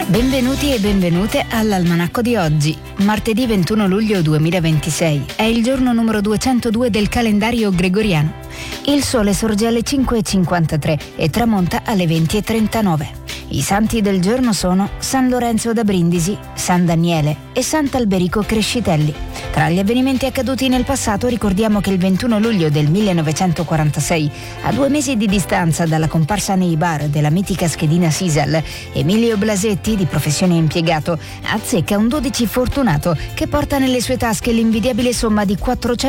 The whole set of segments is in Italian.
Benvenuti e benvenute all'Almanacco di oggi, martedì 21 luglio 2026. È il giorno numero 202 del calendario gregoriano. Il sole sorge alle 5:53 e tramonta alle 20:39. I santi del giorno sono San Lorenzo da Brindisi, San Daniele e Sant'Alberico Crescitelli. Tra gli avvenimenti accaduti nel passato ricordiamo che il 21 luglio del 1946, a 2 mesi di distanza dalla comparsa nei bar della mitica schedina Sisal, Emilio Blasetti, di professione impiegato, azzecca un 12 fortunato che porta nelle sue tasche l'invidiabile somma di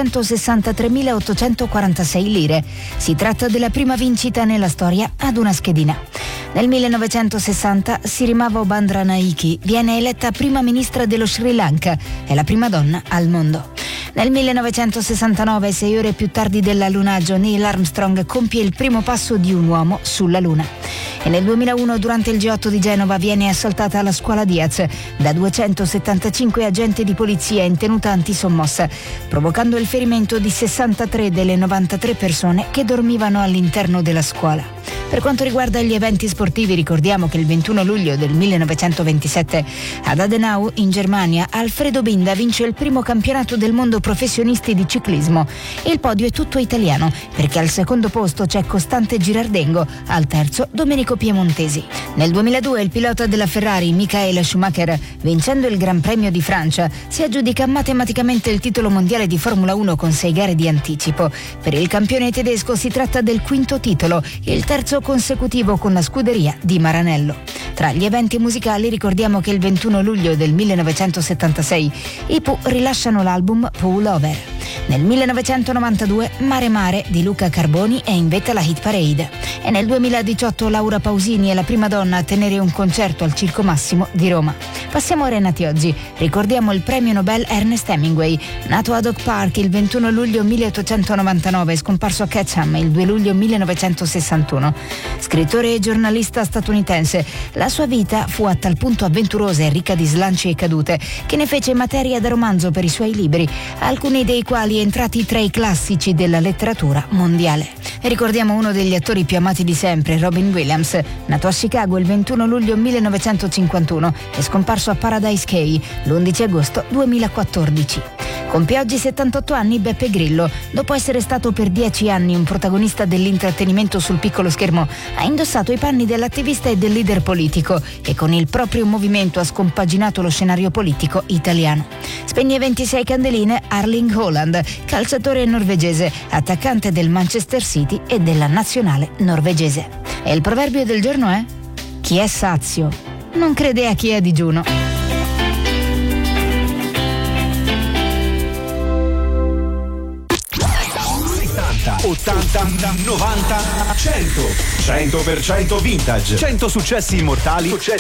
463.846 lire. Si tratta della prima vincita nella storia ad una schedina. Nel 1960 Sirimava Bandaranaike viene eletta prima ministra dello Sri Lanka, è la prima donna al mondo. Nel 1969, 6 ore più tardi dell'allunaggio, Neil Armstrong compie il primo passo di un uomo sulla Luna. E nel 2001, durante il G8 di Genova, viene assaltata la scuola Diaz da 275 agenti di polizia in tenuta antisommossa, provocando il ferimento di 63 delle 93 persone che dormivano all'interno della scuola. Per quanto riguarda gli eventi sportivi, ricordiamo che il 21 luglio del 1927 ad Adenau, in Germania, Alfredo Binda vince il primo campionato del mondo professionisti di ciclismo. Il podio è tutto italiano, perché al secondo posto c'è Costante Girardengo, al terzo Domenico Piemontesi. Nel 2002 il pilota della Ferrari, Michael Schumacher, vincendo il Gran Premio di Francia, si aggiudica matematicamente il titolo mondiale di Formula 1 con 6 gare di anticipo. Per il campione tedesco si tratta del quinto titolo, il terzo consecutivo con la scuderia di Maranello. Tra gli eventi musicali ricordiamo che il 21 luglio del 1976 i Pooh rilasciano l'album Pooh Lover. Nel 1992 Mare Mare di Luca Carboni è in vetta alla Hit Parade. E nel 2018 Laura Pausini è la prima donna a tenere un concerto al Circo Massimo di Roma. Passiamo a Renati oggi. Ricordiamo il premio Nobel Ernest Hemingway, nato ad Oak Park il 21 luglio 1899 e scomparso a Ketchum il 2 luglio 1961. Scrittore e giornalista statunitense, la sua vita fu a tal punto avventurosa e ricca di slanci e cadute che ne fece materia da romanzo per i suoi libri, alcuni dei quali entrati tra i classici della letteratura mondiale. E ricordiamo uno degli attori più amati di sempre, Robin Williams, nato a Chicago il 21 luglio 1951 e scomparso a Paradise Cay l'11 agosto 2014. Compie oggi 78 anni Beppe Grillo. Dopo essere stato per 10 anni un protagonista dell'intrattenimento sul piccolo schermo, ha indossato i panni dell'attivista e del leader politico e con il proprio movimento ha scompaginato lo scenario politico italiano. Spegne 26 candeline Erling Haaland, calciatore norvegese, attaccante del Manchester City e della nazionale norvegese. E il proverbio del giorno è: chi è sazio non crede a chi è a digiuno. 80, 90, 100% vintage, 100 successi immortali,